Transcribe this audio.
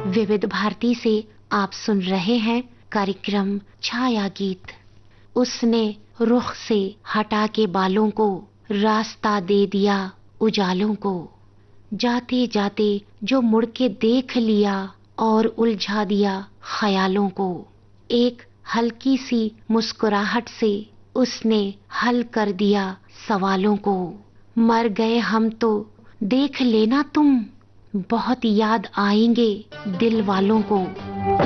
विविध भारती से आप सुन रहे हैं कार्यक्रम छाया गीत। उसने रुख से हटा के बालों को रास्ता दे दिया उजालों को। जाते जाते जो मुड़ के देख लिया और उलझा दिया ख्यालों को। एक हल्की सी मुस्कुराहट से उसने हल कर दिया सवालों को। मर गए हम तो देख लेना तुम, बहुत याद आएंगे दिल वालों को।